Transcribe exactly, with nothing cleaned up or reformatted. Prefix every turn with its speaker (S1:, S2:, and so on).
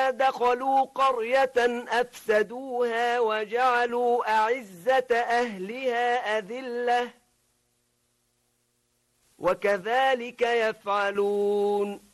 S1: دخلوا قرية أفسدوها وجعلوا أعزة أهلها أذلة وكذلك يفعلون